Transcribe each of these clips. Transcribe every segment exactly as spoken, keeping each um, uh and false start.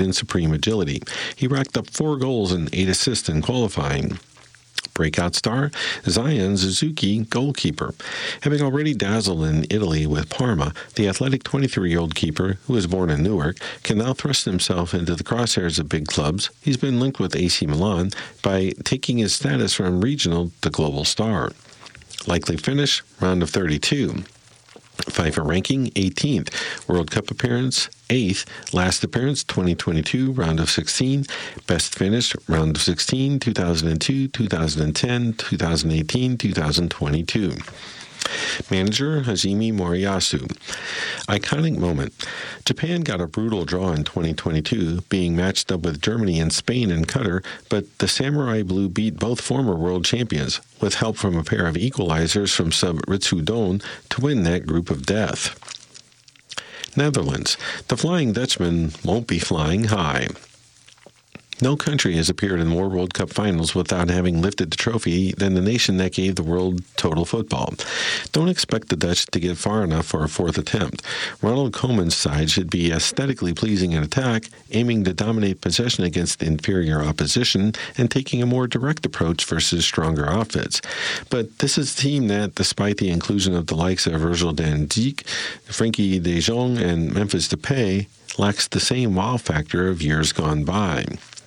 in supreme agility. He racked up four goals and eight assists in qualifying. Breakout star, Zion Suzuki, goalkeeper. Having already dazzled in Italy with Parma, the athletic twenty-three-year-old keeper, who was born in Newark, can now thrust himself into the crosshairs of big clubs. He's been linked with A C Milan by taking his status from regional to global star. Likely finish, round of thirty-two. FIFA ranking, eighteenth. World Cup appearance, eighth. Last appearance, twenty twenty-two, round of sixteen. Best finish, round of sixteen, two thousand two, two thousand ten, two thousand eighteen, two thousand twenty-two. Manager, Hajime Moriyasu. Iconic moment. Japan got a brutal draw in twenty twenty-two, being matched up with Germany and Spain in Qatar, but the Samurai Blue beat both former world champions, with help from a pair of equalizers from sub Ritsudon to win that group of death. Netherlands. The Flying Dutchman won't be flying high. No country has appeared in more World Cup finals without having lifted the trophy than the nation that gave the world total football. Don't expect the Dutch to get far enough for a fourth attempt. Ronald Koeman's side should be aesthetically pleasing in attack, aiming to dominate possession against inferior opposition, and taking a more direct approach versus stronger outfits. But this is a team that, despite the inclusion of the likes of Virgil van Dijk, Frenkie de Jong, and Memphis Depay, lacks the same wow factor of years gone by.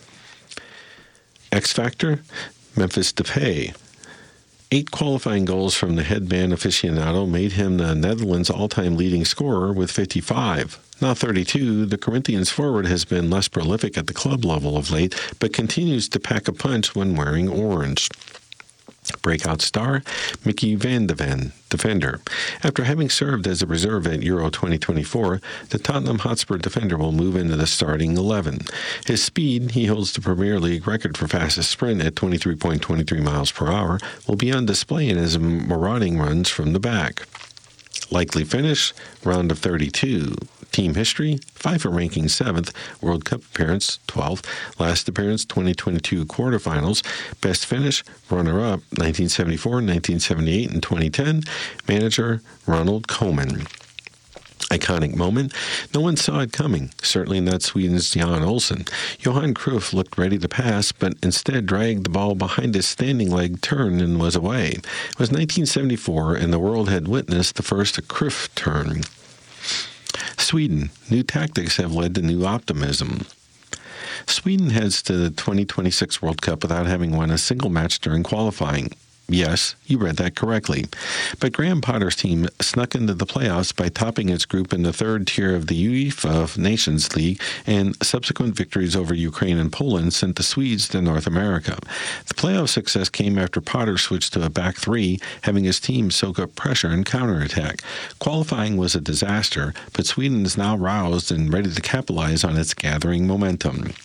X Factor, Memphis Depay. Eight qualifying goals from the headband aficionado made him the Netherlands' all-time leading scorer with fifty-five. Now thirty-two, the Corinthians forward has been less prolific at the club level of late, but continues to pack a punch when wearing orange. Breakout star, Mickey van de Ven, defender. After having served as a reserve at Euro twenty twenty-four, the Tottenham Hotspur defender will move into the starting eleven. His speed, he holds the Premier League record for fastest sprint at twenty-three point two three miles per hour, will be on display in his marauding runs from the back. Likely finish, round of thirty-two. Team history, FIFA ranking seventh, World Cup appearance twelfth, last appearance twenty twenty-two quarterfinals, best finish, runner-up nineteen seventy-four, nineteen seventy-eight, and twenty ten, manager Ronald Koeman. Iconic moment, no one saw it coming, certainly not Sweden's Jan Olsson. Johan Cruyff looked ready to pass, but instead dragged the ball behind his standing leg turn and was away. It was nineteen seventy-four, and the world had witnessed the first Cruyff turn. Sweden. New tactics have led to new optimism. Sweden heads to the twenty twenty-six World Cup without having won a single match during qualifying. Yes, you read that correctly. But Graham Potter's team snuck into the playoffs by topping its group in the third tier of the UEFA Nations League, and subsequent victories over Ukraine and Poland sent the Swedes to North America. The playoff success came after Potter switched to a back three, having his team soak up pressure and counterattack. Qualifying was a disaster, but Sweden is now roused and ready to capitalize on its gathering momentum.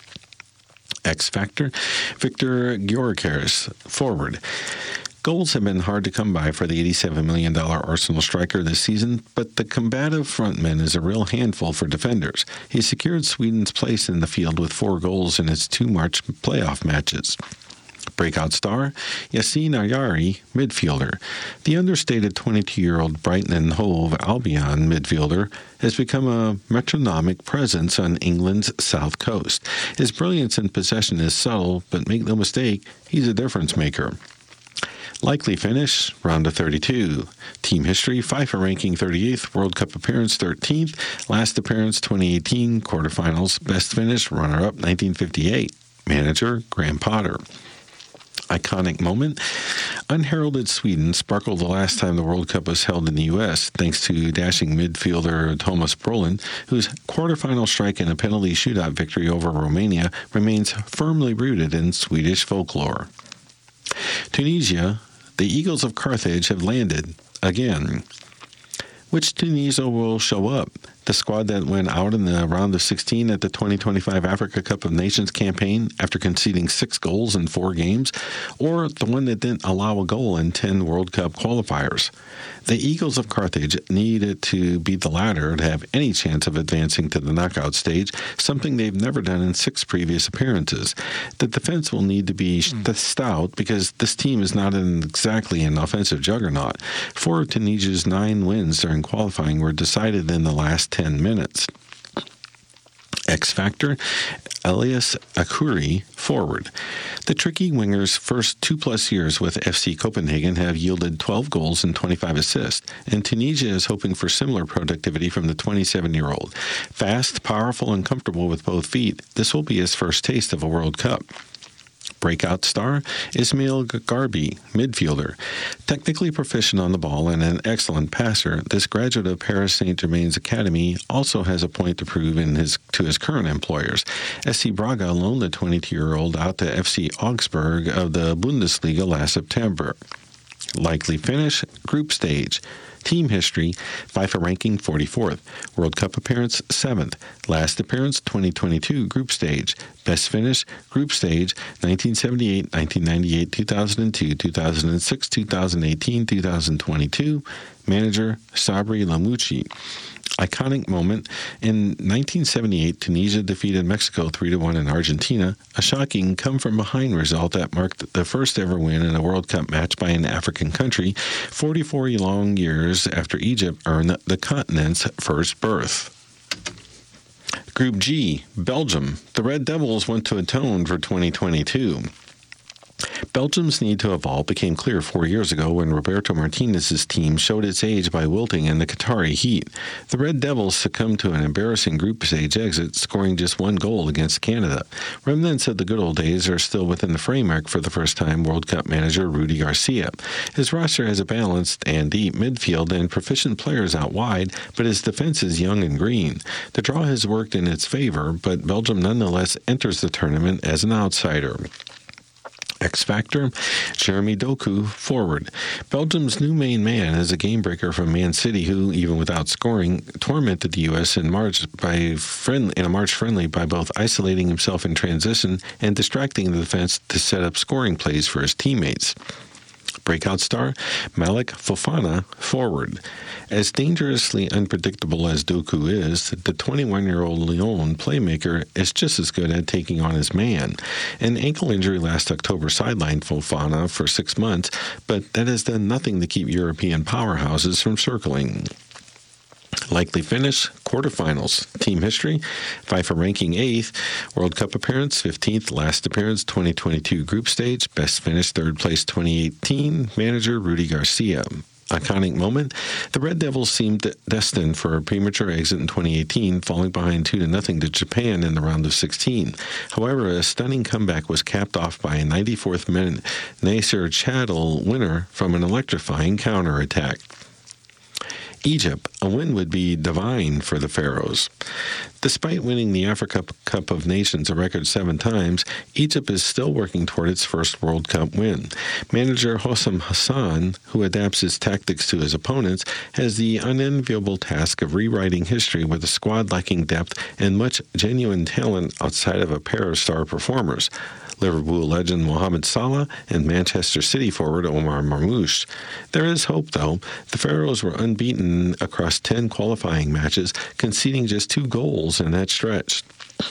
X Factor, Victor Gyökeres, forward. Goals have been hard to come by for the eighty-seven million dollars Arsenal striker this season, but the combative frontman is a real handful for defenders. He secured Sweden's place in the field with four goals in its two March playoff matches. Breakout star, Yassine Ayari, midfielder. The understated twenty-two-year-old Brighton and Hove Albion midfielder has become a metronomic presence on England's south coast. His brilliance in possession is subtle, but make no mistake, he's a difference maker. Likely finish, round of thirty-two. Team history, FIFA ranking thirty-eighth, World Cup appearance thirteenth, last appearance twenty eighteen, quarterfinals, best finish, runner-up nineteen fifty-eight. Manager, Graham Potter. Iconic moment, unheralded Sweden sparkled the last time the World Cup was held in the U S, thanks to dashing midfielder Thomas Brolin, whose quarterfinal strike in a penalty shootout victory over Romania remains firmly rooted in Swedish folklore. Tunisia. The Eagles of Carthage have landed, again. Which Tunisia will show up? The squad that went out in the round of sixteen at the twenty twenty-five Africa Cup of Nations campaign after conceding six goals in four games, or the one that didn't allow a goal in ten World Cup qualifiers? The Eagles of Carthage needed to beat the latter to have any chance of advancing to the knockout stage, something they've never done in six previous appearances. The defense will need to be stout because this team is not an exactly an offensive juggernaut. Four of Tunisia's nine wins during qualifying were decided in the last ten minutes. X Factor, Elias Akuri, forward. The tricky winger's first two-plus years with F C Copenhagen have yielded twelve goals and twenty-five assists, and Tunisia is hoping for similar productivity from the twenty-seven-year-old. Fast, powerful, and comfortable with both feet, this will be his first taste of a World Cup. Breakout star, Ismail Garbi, midfielder. Technically proficient on the ball and an excellent passer, this graduate of Paris Saint-Germain's academy also has a point to prove in his to his current employers. S C Braga loaned the twenty-two-year-old out to F C Augsburg of the Bundesliga last September. Likely finish, group stage. Team history, FIFA ranking forty-fourth. World Cup appearance, seventh. Last appearance, twenty twenty-two group stage. Best finish, group stage, nineteen seventy-eight, nineteen ninety-eight, two thousand two, two thousand six, two thousand eighteen, two thousand twenty-two. Manager, Sabri Lamouchi. Iconic moment, in nineteen seventy-eight, Tunisia defeated Mexico three to one in Argentina, a shocking come-from-behind result that marked the first-ever win in a World Cup match by an African country, forty-four long years after Egypt earned the continent's first berth. Group G, Belgium. The Red Devils went to atone for twenty twenty-two. Belgium's need to evolve became clear four years ago when Roberto Martinez's team showed its age by wilting in the Qatari heat. The Red Devils succumbed to an embarrassing group stage exit, scoring just one goal against Canada. Remnants of the good old days are still within the framework for the first-time World Cup manager Rudi Garcia. His roster has a balanced and deep midfield and proficient players out wide, but his defense is young and green. The draw has worked in its favor, but Belgium nonetheless enters the tournament as an outsider. X Factor, Jeremy Doku, forward. Belgium's new main man is a game-breaker from Man City who, even without scoring, tormented the U S in March by friend, in a March friendly by both isolating himself in transition and distracting the defense to set up scoring plays for his teammates. Breakout star, Malik Fofana, forward. As dangerously unpredictable as Doku is, the twenty-one-year-old Lyon playmaker is just as good at taking on his man. An ankle injury last October sidelined Fofana for six months, but that has done nothing to keep European powerhouses from circling. Likely finish, quarterfinals. Team history, FIFA ranking eighth. World Cup appearance, fifteenth. Last appearance, twenty twenty-two group stage. Best finish, third place, twenty eighteen. Manager, Rudi Garcia. Iconic moment, the Red Devils seemed destined for a premature exit in twenty eighteen, falling behind two to nothing to Japan in the round of sixteen. However, a stunning comeback was capped off by a ninety-fourth minute Nasser Chadli winner from an electrifying counterattack. Egypt, a win would be divine for the Pharaohs. Despite winning the Africa Cup of Nations a record seven times, Egypt is still working toward its first World Cup win. Manager Hossam Hassan, who adapts his tactics to his opponents, has the unenviable task of rewriting history with a squad lacking depth and much genuine talent outside of a pair of star performers. Liverpool legend Mohamed Salah and Manchester City forward Omar Marmoush. There is hope, though. The Pharaohs were unbeaten across ten qualifying matches, conceding just two goals in that stretch.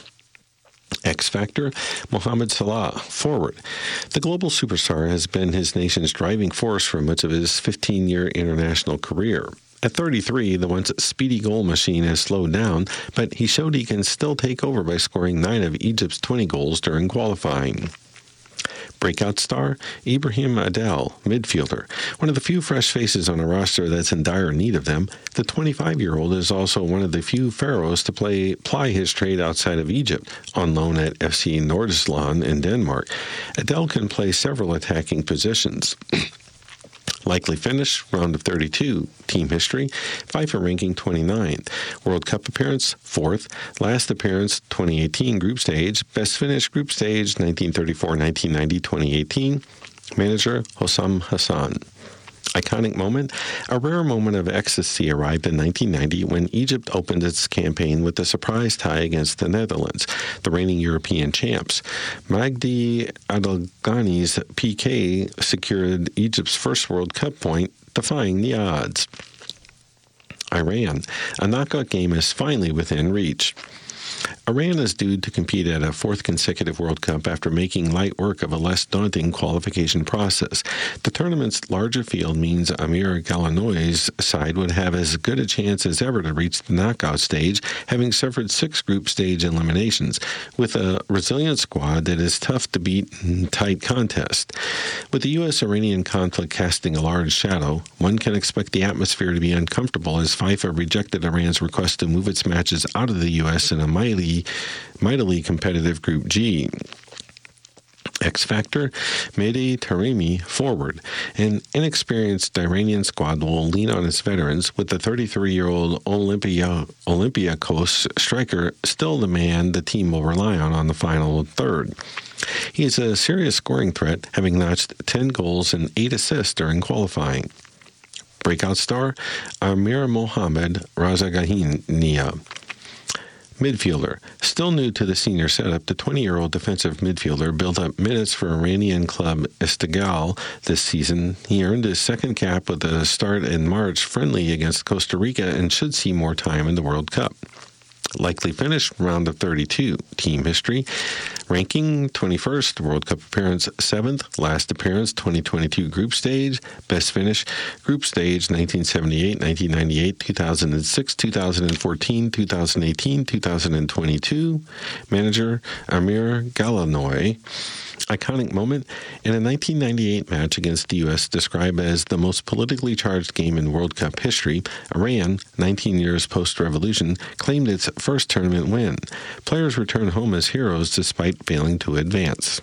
X Factor, Mohamed Salah, forward. The global superstar has been his nation's driving force for much of his fifteen-year international career. At thirty-three, the once speedy goal machine has slowed down, but he showed he can still take over by scoring nine of Egypt's twenty goals during qualifying. Breakout star, Ibrahim Adel, midfielder. One of the few fresh faces on a roster that's in dire need of them, the twenty-five-year-old is also one of the few pharaohs to play ply his trade outside of Egypt, on loan at F C Nordsjælland in Denmark. Adel can play several attacking positions. Likely finish, round of thirty-two. Team history, FIFA ranking twenty-ninth. World Cup appearance, fourth. Last appearance, twenty eighteen group stage. Best finish, group stage, nineteen thirty-four, nineteen ninety, twenty eighteen. Manager, Hossam Hassan. Iconic moment, a rare moment of ecstasy arrived in nineteen ninety when Egypt opened its campaign with a surprise tie against the Netherlands, the reigning European champs. Magdi Adelghani's P K secured Egypt's first World Cup point, defying the odds. Iran, a knockout game is finally within reach. Iran is due to compete at a fourth consecutive World Cup after making light work of a less daunting qualification process. The tournament's larger field means Amir Galanoy's side would have as good a chance as ever to reach the knockout stage, having suffered six group stage eliminations, with a resilient squad that is tough to beat in tight contests. With the U S-Iranian conflict casting a large shadow, one can expect the atmosphere to be uncomfortable as FIFA rejected Iran's request to move its matches out of the U S in a mighty, mightily competitive Group G. X Factor, Mehdi Taremi forward. An inexperienced Iranian squad will lean on its veterans, with the thirty-three-year-old Olympia, Olympiacos striker still the man the team will rely on on the final third. He is a serious scoring threat, having notched ten goals and eight assists during qualifying. Breakout star, Amir Mohamed Razagania. Midfielder. Still new to the senior setup, the twenty-year-old defensive midfielder built up minutes for Iranian club Esteghlal this season. He earned his second cap with a start in March friendly against Costa Rica and should see more time in the World Cup. Likely finish, round of thirty-two. Team history. Ranking, twenty-first. World Cup appearance, seventh. Last appearance, twenty twenty-two group stage. Best finish, group stage, nineteen seventy-eight, nineteen ninety-eight, two thousand six, two thousand fourteen, two thousand eighteen, two thousand twenty-two. Manager, Amir Galanoy. Iconic moment in a nineteen ninety-eight match against the U S described as the most politically charged game in World Cup history. Iran, nineteen years post-revolution, claimed its first tournament win. Players returned home as heroes despite failing to advance.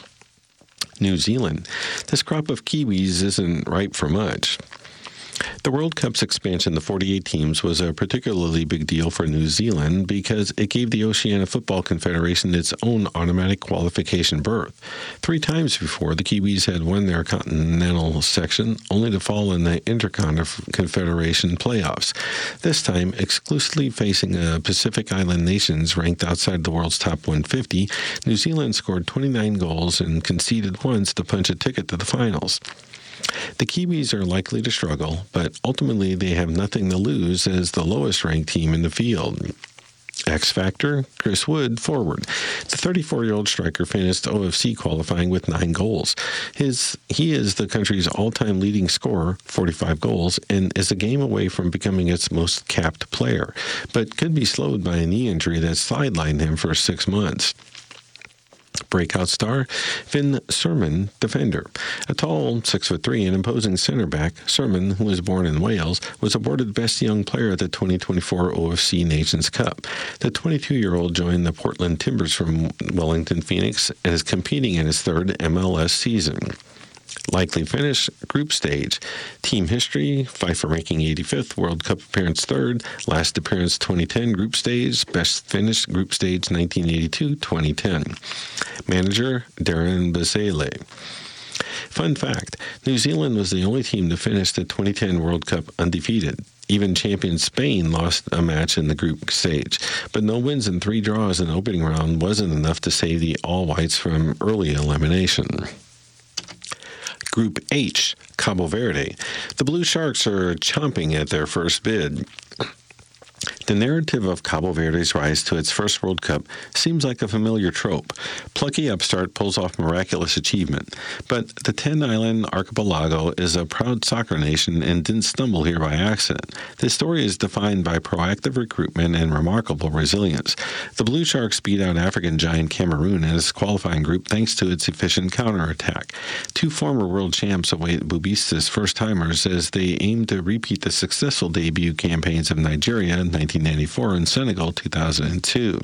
New Zealand. This crop of Kiwis isn't ripe for much. The World Cup's expansion to forty-eight teams was a particularly big deal for New Zealand because it gave the Oceania Football Confederation its own automatic qualification berth. Three times before, the Kiwis had won their continental section, only to fall in the Interconfederation playoffs. This time, exclusively facing a Pacific Island nations ranked outside the world's top one hundred fifty, New Zealand scored twenty-nine goals and conceded once to punch a ticket to the finals. The Kiwis are likely to struggle, but ultimately they have nothing to lose as the lowest-ranked team in the field. X Factor, Chris Wood, forward. The thirty-four-year-old striker finished O F C qualifying with nine goals. His He is the country's all-time leading scorer, forty-five goals, and is a game away from becoming its most capped player, but could be slowed by a knee injury that sidelined him for six months. Breakout star, Finn Surman, defender. A tall, six foot three and imposing center back, Surman, who was born in Wales, was awarded Best Young Player at the twenty twenty-four O F C Nations Cup. The twenty-two-year-old joined the Portland Timbers from Wellington Phoenix and is competing in his third M L S season. Likely finish, group stage. Team history, FIFA ranking eighty-fifth, World Cup appearance third, last appearance twenty ten, group stage, best finish, group stage nineteen eighty-two to twenty ten. Manager, Darren Bazile. Fun fact, New Zealand was the only team to finish the twenty ten World Cup undefeated. Even champion Spain lost a match in the group stage, but no wins and three draws in the opening round wasn't enough to save the All-Whites from early elimination. Group H, Cabo Verde. The Blue Sharks are chomping at their first bid. The narrative of Cabo Verde's rise to its first World Cup seems like a familiar trope. Plucky upstart pulls off miraculous achievement. But the ten-island archipelago is a proud soccer nation and didn't stumble here by accident. This story is defined by proactive recruitment and remarkable resilience. The Blue Sharks beat out African giant Cameroon in its qualifying group thanks to its efficient counterattack. Two former world champs await Bubista's first-timers as they aim to repeat the successful debut campaigns of Nigeria in nineteen ninety-four and Senegal two thousand two.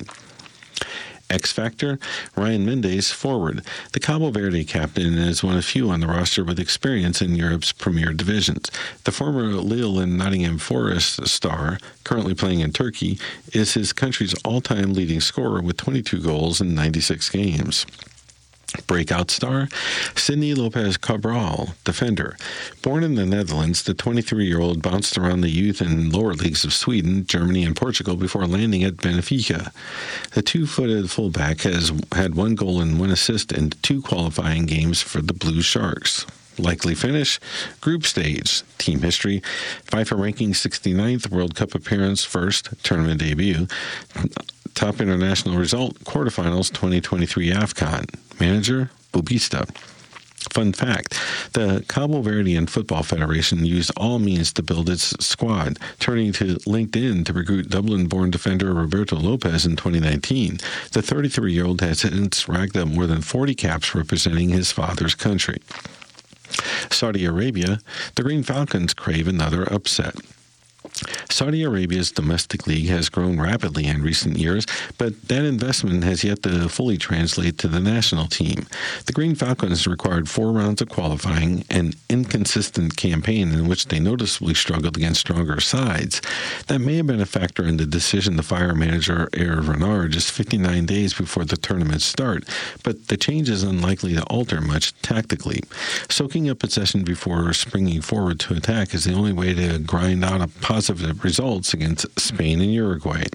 X Factor, Ryan Mendes, forward. The Cabo Verde captain is one of few on the roster with experience in Europe's premier divisions. The former Lille and Nottingham Forest star, currently playing in Turkey, is his country's all-time leading scorer with twenty-two goals in ninety-six games. Breakout star, Sidney Lopez Cabral, defender. Born in the Netherlands, the twenty-three-year-old bounced around the youth and lower leagues of Sweden, Germany, and Portugal before landing at Benfica. The two-footed fullback has had one goal and one assist in two qualifying games for the Blue Sharks. Likely finish, group stage. Team history, FIFA ranking sixty-ninth, World Cup appearance first, tournament debut. Top international result, quarterfinals twenty twenty-three AFCON. Manager, Bubista. Fun fact, the Cabo Verdean Football Federation used all means to build its squad, turning to LinkedIn to recruit Dublin-born defender Roberto Lopez in twenty nineteen. The thirty-three-year-old has since racked up more than forty caps representing his father's country. Saudi Arabia, the Green Falcons crave another upset. Saudi Arabia's domestic league has grown rapidly in recent years, but that investment has yet to fully translate to the national team. The Green Falcons required four rounds of qualifying, an inconsistent campaign in which they noticeably struggled against stronger sides. That may have been a factor in the decision to fire manager Hervé Renard just fifty-nine days before the tournament start, but the change is unlikely to alter much tactically. Soaking up possession before springing forward to attack is the only way to grind out a positive results against Spain and Uruguay.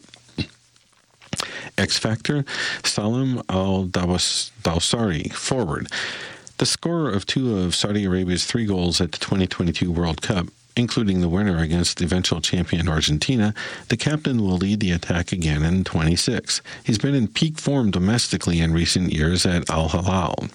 X Factor, Salam Al-Dawsari, forward. The scorer of two of Saudi Arabia's three goals at the twenty twenty-two World Cup, including the winner against eventual champion Argentina, the captain will lead the attack again in twenty-six. He's been in peak form domestically in recent years at Al Hilal.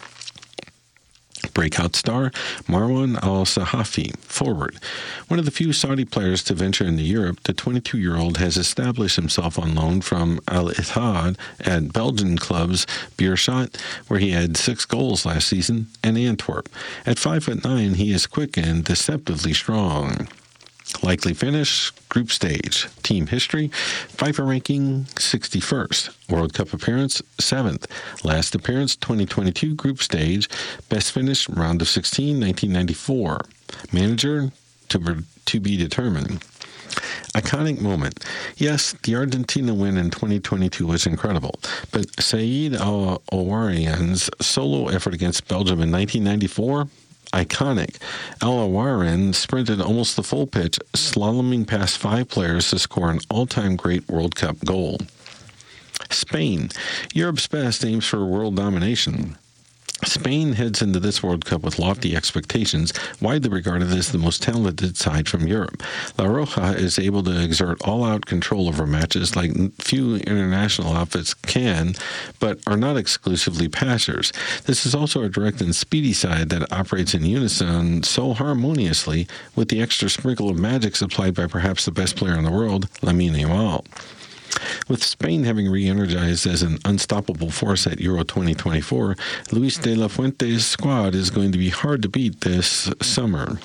Breakout star, Marwan Al-Sahafi, forward. One of the few Saudi players to venture into Europe, the twenty-two-year-old has established himself on loan from Al-Ittihad at Belgian clubs Beerschot, where he had six goals last season, and Antwerp. At five foot nine, he is quick and deceptively strong. Likely finish, group stage. Team history, FIFA ranking sixty-first. World Cup appearance, seventh. Last appearance, twenty twenty-two group stage. Best finish, round of sixteen, nineteen ninety-four. Manager, to, to be determined. Iconic moment. Yes, the Argentina win in twenty twenty-two was incredible, but Saeed Al-Awarian's solo effort against Belgium in nineteen ninety-four? Iconic. Al-Awarin sprinted almost the full pitch, slaloming past five players to score an all-time great World Cup goal. Spain. Europe's best aims for world domination. Spain heads into this World Cup with lofty expectations, widely regarded as the most talented side from Europe. La Roja is able to exert all-out control over matches like few international outfits can, but are not exclusively passers. This is also a direct and speedy side that operates in unison so harmoniously, with the extra sprinkle of magic supplied by perhaps the best player in the world, Lamine Yamal. With Spain having re-energized as an unstoppable force at Euro twenty twenty-four, Luis de la Fuente's squad is going to be hard to beat this summer.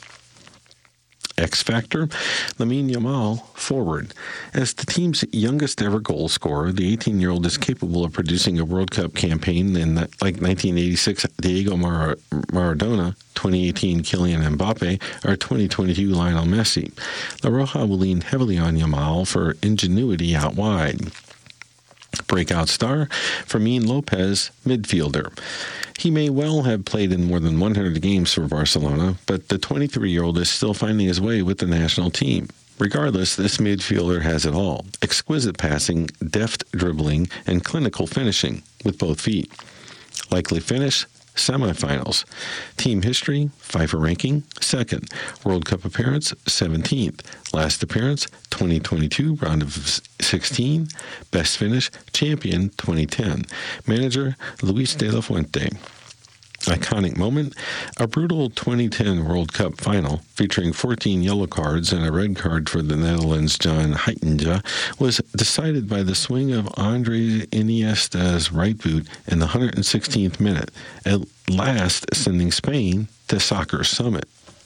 X Factor, Lamine Yamal, forward. As the team's youngest ever goal scorer, the eighteen-year-old is capable of producing a World Cup campaign in the, like nineteen eighty-six Diego Mar- Maradona, twenty eighteen Kylian Mbappe, or twenty twenty-two Lionel Messi. La Roja will lean heavily on Yamal for ingenuity out wide. Breakout star, Fermin Lopez, midfielder. He may well have played in more than one hundred games for Barcelona, but the twenty-three-year-old is still finding his way with the national team. Regardless, this midfielder has it all: exquisite passing, deft dribbling, and clinical finishing with both feet. Likely finish, semifinals. Team history, FIFA ranking, second. World Cup appearance, seventeenth. Last appearance, twenty twenty-two, round of sixteen. Best finish, champion, twenty ten. Manager, Luis de la Fuente. Iconic moment, a brutal twenty ten World Cup final featuring fourteen yellow cards and a red card for the Netherlands' John Heitinga was decided by the swing of Andres Iniesta's right boot in the one hundred sixteenth minute, at last sending Spain to soccer's summit.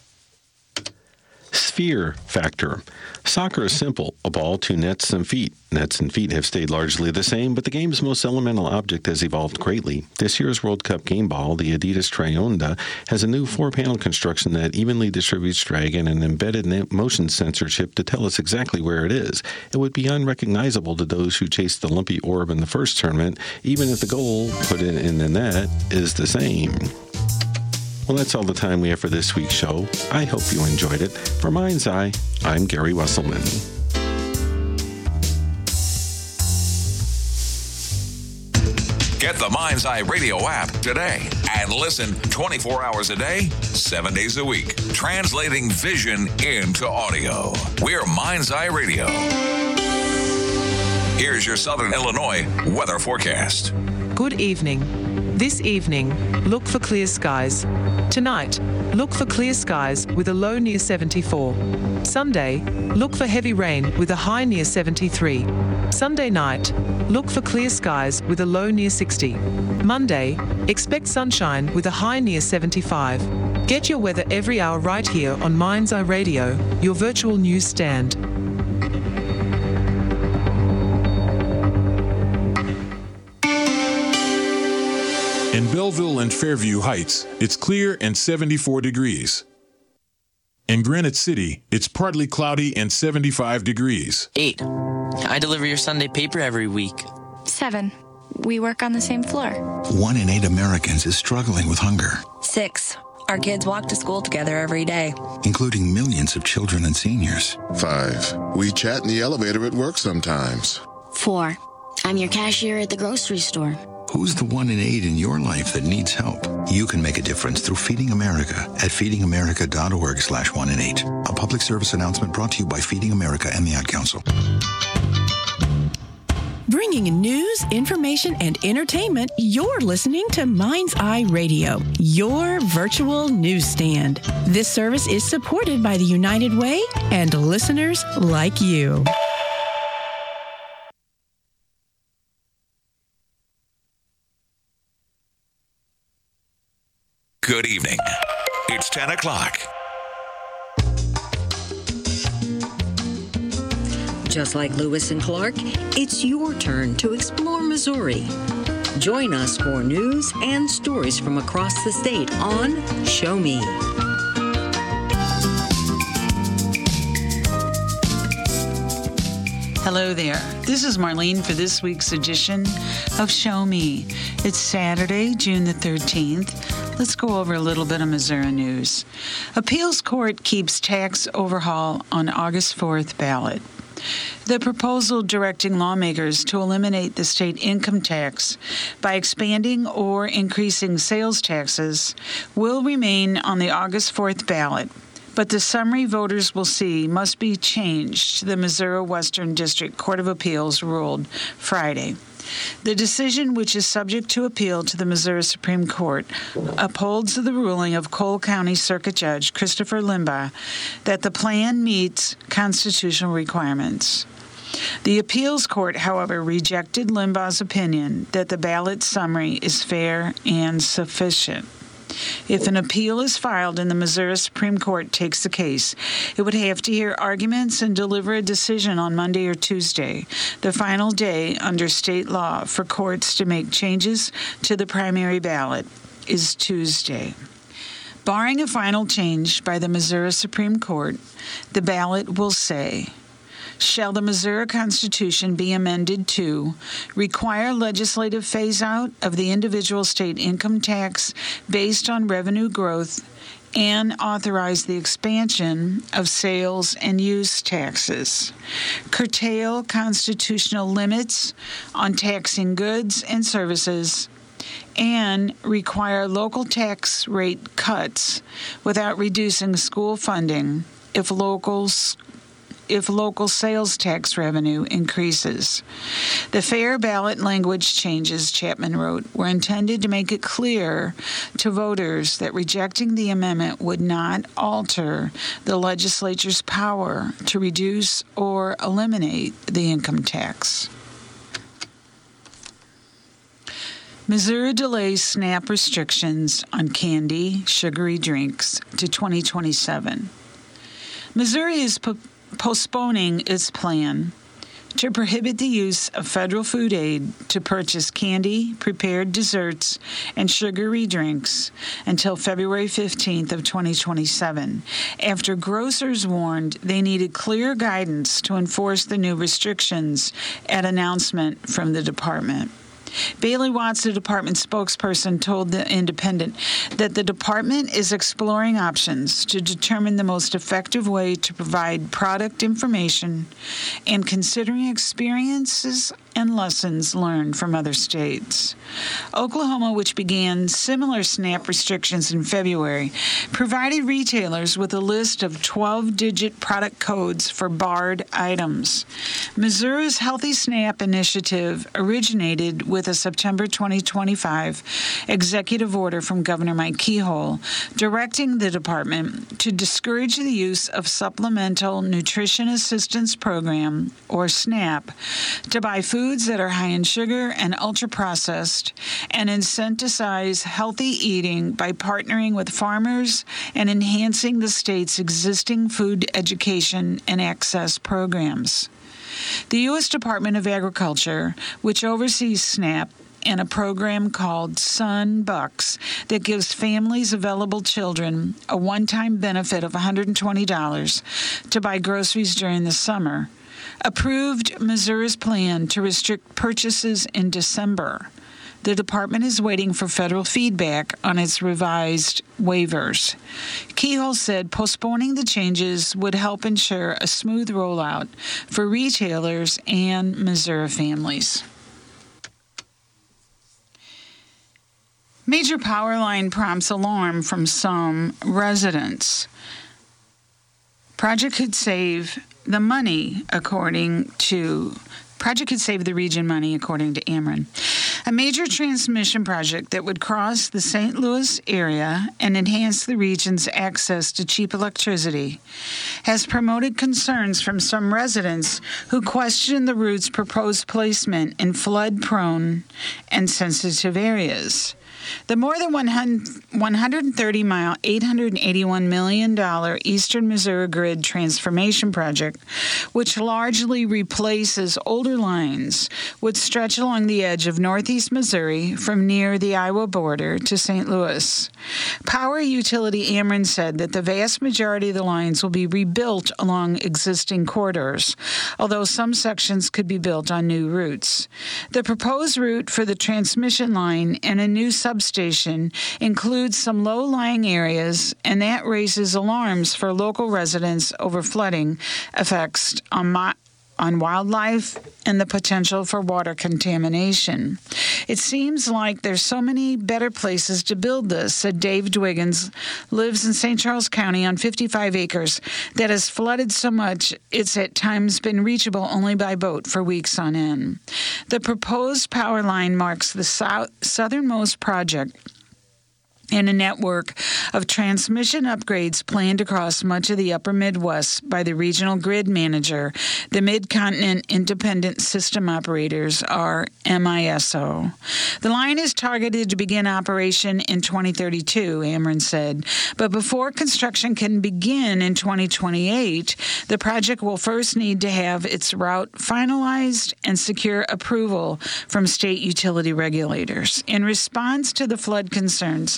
Sphere factor. Soccer is simple: a ball, two nets, some feet. Nets and feet have stayed largely the same, but the game's most elemental object has evolved greatly. This year's World Cup game ball, the Adidas Tri-Onda, has a new four-panel construction that evenly distributes drag and an embedded motion sensor chip to tell us exactly where it is. It would be unrecognizable to those who chased the lumpy orb in the first tournament, even if the goal put in, in the net is the same. Well, that's all the time we have for this week's show. I hope you enjoyed it. For Mind's Eye, I'm Gary Wesselman. Get the Mind's Eye Radio app today and listen twenty-four hours a day, seven days a week, translating vision into audio. We're Mind's Eye Radio. Here's your Southern Illinois weather forecast. Good evening. This evening, look for clear skies. Tonight, look for clear skies with a low near seventy-four. Sunday, look for heavy rain with a high near seventy-three. Sunday night, look for clear skies with a low near sixty. Monday, expect sunshine with a high near seventy-five. Get your weather every hour right here on Mind's Eye Radio, your virtual news stand. In Belleville and Fairview Heights, it's clear and seventy-four degrees. In Granite City, it's partly cloudy and seventy-five degrees. Eight. I deliver your Sunday paper every week. Seven. We work on the same floor. One in eight Americans is struggling with hunger. Six. Our kids walk to school together every day, including millions of children and seniors. Five. We chat in the elevator at work sometimes. Four. I'm your cashier at the grocery store. Who's the one in eight in your life that needs help? You can make a difference through Feeding America at feeding america dot org slash one in eight. A public service announcement brought to you by Feeding America and the Ad Council. Bringing news, information, and entertainment, you're listening to Mind's Eye Radio, your virtual newsstand. This service is supported by the United Way and listeners like you. Good evening. It's ten o'clock. Just like Lewis and Clark, it's your turn to explore Missouri. Join us for news and stories from across the state on Show Me. Hello there. This is Marlene for this week's edition of Show Me. It's Saturday, June the thirteenth. Let's go over a little bit of Missouri news. Appeals Court keeps tax overhaul on August fourth ballot. The proposal directing lawmakers to eliminate the state income tax by expanding or increasing sales taxes will remain on the August fourth ballot, but the summary voters will see must be changed, the Missouri Western District Court of Appeals ruled Friday. The decision, which is subject to appeal to the Missouri Supreme Court, upholds the ruling of Cole County Circuit Judge Christopher Limbaugh that the plan meets constitutional requirements. The appeals court, however, rejected Limbaugh's opinion that the ballot summary is fair and sufficient. If an appeal is filed and the Missouri Supreme Court takes the case, it would have to hear arguments and deliver a decision on Monday or Tuesday, the final day under state law for courts to make changes to the primary ballot is Tuesday. Barring a final change by the Missouri Supreme Court, the ballot will say, shall the Missouri Constitution be amended to require legislative phase-out of the individual state income tax based on revenue growth and authorize the expansion of sales and use taxes, curtail constitutional limits on taxing goods and services, and require local tax rate cuts without reducing school funding if locals if local sales tax revenue increases. The fair ballot language changes, Chapman wrote, were intended to make it clear to voters that rejecting the amendment would not alter the legislature's power to reduce or eliminate the income tax. Missouri delays SNAP restrictions on candy, sugary drinks to twenty twenty-seven. Missouri is po- postponing its plan to prohibit the use of federal food aid to purchase candy, prepared desserts, and sugary drinks until February fifteenth of twenty twenty-seven, after grocers warned they needed clear guidance to enforce the new restrictions at announcement from the department. Bailey Watts, the department spokesperson, told The Independent that the department is exploring options to determine the most effective way to provide product information and considering experiences and lessons learned from other states. Oklahoma, which began similar SNAP restrictions in February, provided retailers with a list of twelve-digit product codes for barred items. Missouri's Healthy SNAP initiative originated with a September twenty twenty-five executive order from Governor Mike Kehoe directing the department to discourage the use of Supplemental Nutrition Assistance Program, or SNAP, to buy foods that are high in sugar and ultra-processed, and incentivize healthy eating by partnering with farmers and enhancing the state's existing food education and access programs. The U S Department of Agriculture, which oversees SNAP, and a program called Sun Bucks that gives families of available children a one-time benefit of one hundred twenty dollars to buy groceries during the summer, approved Missouri's plan to restrict purchases in December. The department is waiting for federal feedback on its revised waivers. Kehoe said postponing the changes would help ensure a smooth rollout for retailers and Missouri families. Major power line prompts alarm from some residents. Project could save the money, according to Project could save the region money, according to Ameren. A major transmission project that would cross the Saint Louis area and enhance the region's access to cheap electricity has promoted concerns from some residents who question the route's proposed placement in flood-prone and sensitive areas. The more than one hundred thirty mile, eight hundred eighty-one million dollars Eastern Missouri Grid Transformation Project, which largely replaces older lines, would stretch along the edge of northeast Missouri from near the Iowa border to Saint Louis. Power utility Ameren said that the vast majority of the lines will be rebuilt along existing corridors, although some sections could be built on new routes. The proposed route for the transmission line and a new sub substation includes some low-lying areas, and that raises alarms for local residents over flooding effects on, mo- on wildlife and the potential for water contamination. It seems like there's so many better places to build this, said Dave Dwiggins, lives in Saint Charles County on fifty-five acres that has flooded so much it's at times been reachable only by boat for weeks on end. The proposed power line marks the south, southernmost project in a network of transmission upgrades planned across much of the upper Midwest by the regional grid manager, the Mid-Continent Independent System Operators, or M I S O. The line is targeted to begin operation in twenty thirty-two, Ameren said, but before construction can begin in twenty twenty-eight, the project will first need to have its route finalized and secure approval from state utility regulators. In response to the flood concerns,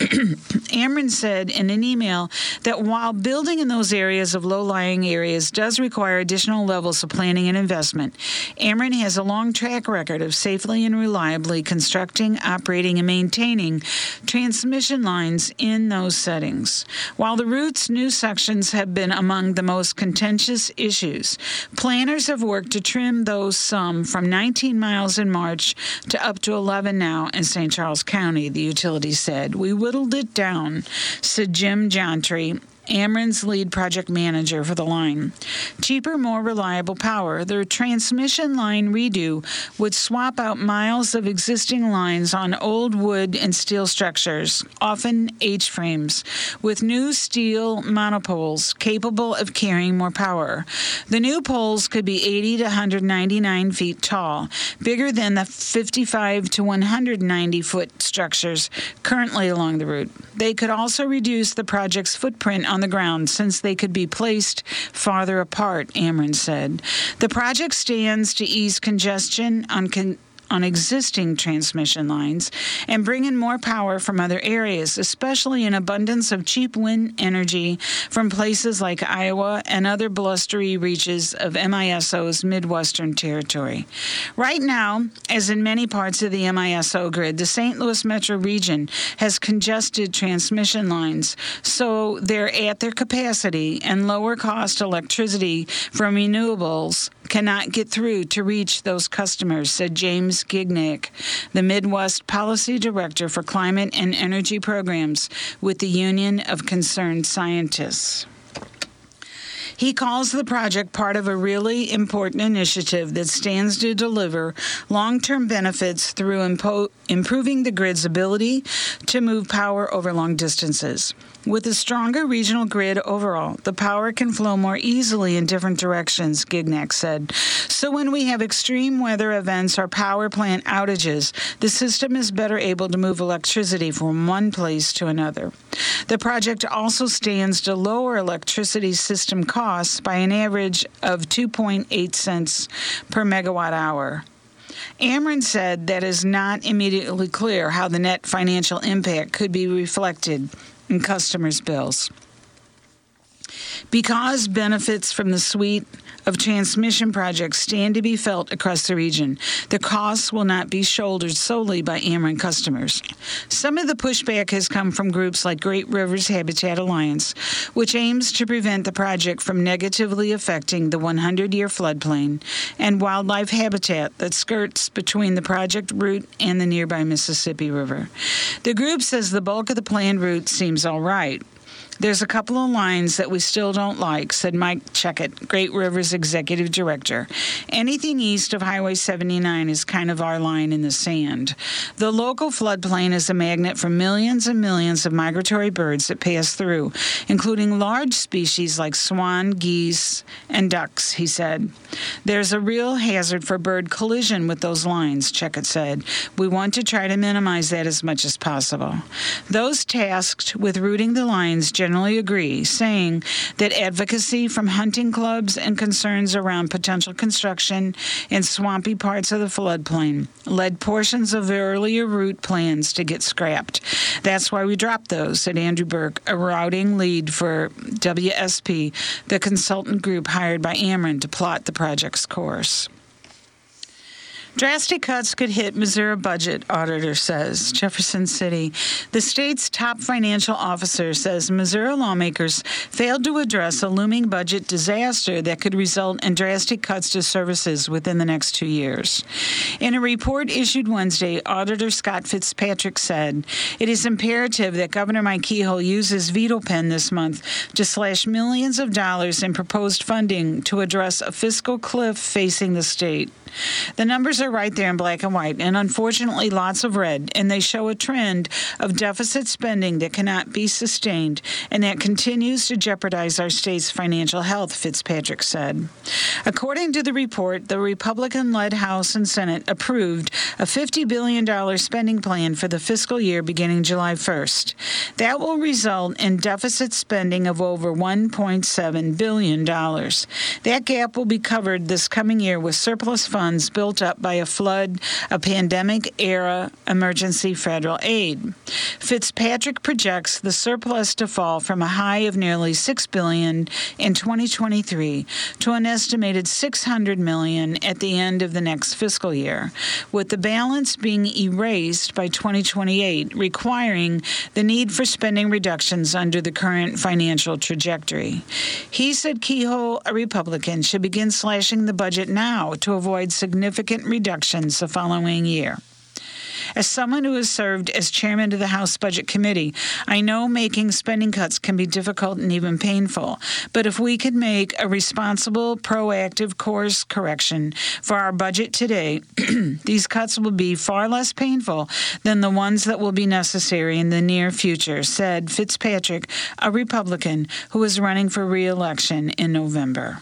Ameren said in an email that while building in those areas of low-lying areas does require additional levels of planning and investment, Ameren has a long track record of safely and reliably constructing, operating, and maintaining transmission lines in those settings. While the route's new sections have been among the most contentious issues, planners have worked to trim those some from nineteen miles in March to up to eleven now in Saint Charles County, the utility said. We whittled it down, said Jim Jontry, Ameren's lead project manager for the line. Cheaper, more reliable power. The transmission line redo would swap out miles of existing lines on old wood and steel structures, often H-frames, with new steel monopoles capable of carrying more power. The new poles could be eighty to one hundred ninety-nine feet tall, bigger than the fifty-five to one hundred ninety foot structures currently along the route. They could also reduce the project's footprint on the ground since they could be placed farther apart, Ameren said. The project stands to ease congestion on con- on existing transmission lines and bring in more power from other areas, especially an abundance of cheap wind energy from places like Iowa and other blustery reaches of M I S O's Midwestern territory. Right now, as in many parts of the M I S O grid, the Saint Louis metro region has congested transmission lines, so they're at their capacity, and lower cost electricity from renewables cannot get through to reach those customers, said James Gignac, the Midwest Policy Director for Climate and Energy Programs with the Union of Concerned Scientists. He calls the project part of a really important initiative that stands to deliver long-term benefits through impo- improving the grid's ability to move power over long distances. With a stronger regional grid overall, the power can flow more easily in different directions, Gignac said. So when we have extreme weather events or power plant outages, the system is better able to move electricity from one place to another. The project also stands to lower electricity system costs by an average of two point eight cents per megawatt hour. Ameren said that is not immediately clear how the net financial impact could be reflected in customers' bills. Because benefits from the suite of transmission projects stand to be felt across the region, the costs will not be shouldered solely by Ameren customers. Some of the pushback has come from groups like Great Rivers Habitat Alliance, which aims to prevent the project from negatively affecting the hundred-year floodplain and wildlife habitat that skirts between the project route and the nearby Mississippi River. The group says the bulk of the planned route seems all right. There's a couple of lines that we still don't like, said Mike Checkett, Great Rivers Executive Director. Anything east of Highway seventy-nine is kind of our line in the sand. The local floodplain is a magnet for millions and millions of migratory birds that pass through, including large species like swan, geese, and ducks, he said. There's a real hazard for bird collision with those lines, Checkett said. We want to try to minimize that as much as possible. Those tasked with routing the lines generally agree, saying that advocacy from hunting clubs and concerns around potential construction in swampy parts of the floodplain led portions of the earlier route plans to get scrapped. That's why we dropped those, said Andrew Burke, a routing lead for W S P, the consultant group hired by Ameren to plot the project's course. Drastic cuts could hit Missouri budget, auditor says. Jefferson City. The state's top financial officer says Missouri lawmakers failed to address a looming budget disaster that could result in drastic cuts to services within the next two years. In a report issued Wednesday, Auditor Scott Fitzpatrick said, it is imperative that Governor Mike Kehoe use his veto pen this month to slash millions of dollars in proposed funding to address a fiscal cliff facing the state. The numbers are right there in black and white, and unfortunately lots of red, and they show a trend of deficit spending that cannot be sustained and that continues to jeopardize our state's financial health, Fitzpatrick said. According to the report, the Republican-led House and Senate approved a fifty billion dollars spending plan for the fiscal year beginning July first. That will result in deficit spending of over one point seven billion dollars. That gap will be covered this coming year with surplus funds funds built up by a flood of pandemic-era emergency federal aid. Fitzpatrick projects the surplus to fall from a high of nearly six billion dollars in twenty twenty-three to an estimated six hundred million dollars at the end of the next fiscal year, with the balance being erased by twenty twenty-eight, requiring the need for spending reductions under the current financial trajectory. He said Kehoe, a Republican, should begin slashing the budget now to avoid significant reductions the following year. As someone who has served as chairman of the House Budget Committee, I know making spending cuts can be difficult and even painful. But if we could make a responsible, proactive course correction for our budget today, these cuts will be far less painful than the ones that will be necessary in the near future, said Fitzpatrick, a Republican who is running for re-election in November.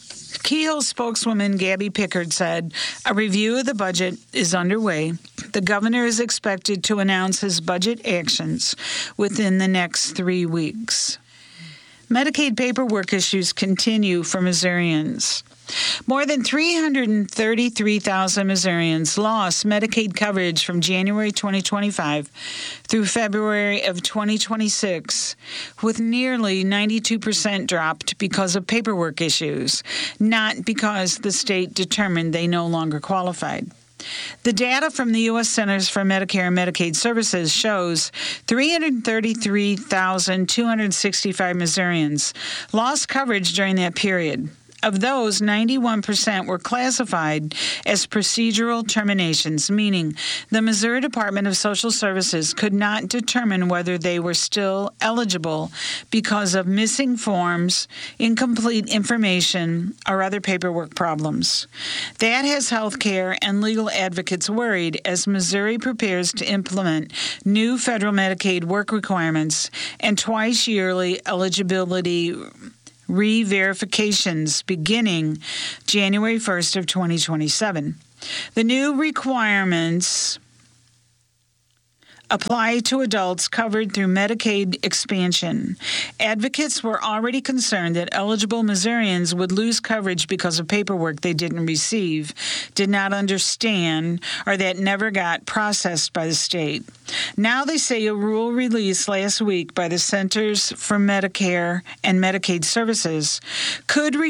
Kehoe spokeswoman Gabby Pickard said a review of the budget is underway. The governor is expected to announce his budget actions within the next three weeks. Medicaid paperwork issues continue for Missourians. More than three hundred thirty-three thousand Missourians lost Medicaid coverage from January twenty twenty-five through February of twenty twenty-six, with nearly ninety-two percent dropped because of paperwork issues, not because the state determined they no longer qualified. The data from the U S Centers for Medicare and Medicaid Services shows three hundred thirty-three thousand two hundred sixty-five Missourians lost coverage during that period, Of those, ninety-one percent were classified as procedural terminations, meaning the Missouri Department of Social Services could not determine whether they were still eligible because of missing forms, incomplete information, or other paperwork problems. That has healthcare and legal advocates worried as Missouri prepares to implement new federal Medicaid work requirements and twice yearly eligibility re-verifications beginning January first of twenty twenty-seven. The new requirements apply to adults covered through Medicaid expansion. Advocates were already concerned that eligible Missourians would lose coverage because of paperwork they didn't receive, did not understand, or that never got processed by the state. Now they say a rule released last week by the Centers for Medicare and Medicaid Services could